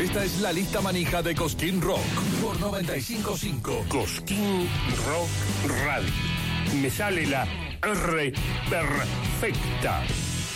Esta es la lista manija de Cosquín Rock por 95.5. Cosquín Rock Radio. Me sale la R perfecta.